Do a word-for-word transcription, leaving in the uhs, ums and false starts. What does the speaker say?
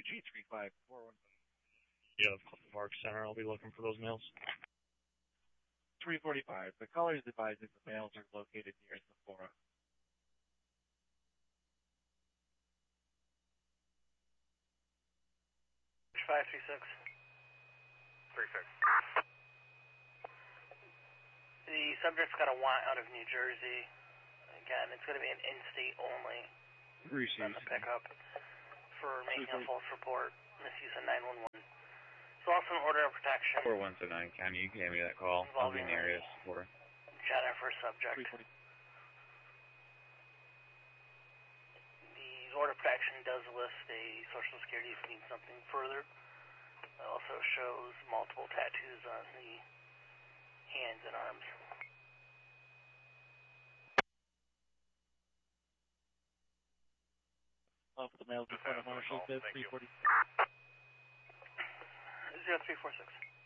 G three five four one. Yeah, Park Center. I'll be looking for those males. three forty-five. The caller is advising the males are located near Sephora. five three six. three six. The subject's got a want out of New Jersey. Again, it's going to be an in-state only. Appreciate on the pickup for making a false report, misuse of nine one one. So also an order of protection. four one seven nine County, you gave me that call. I'll be in the area for Jennifer subject. The order of protection does list a social security if you need something further. It also shows multiple tattoos on the hands and arms. Uh, for the males in front of Marshall, three forty. zero three four six.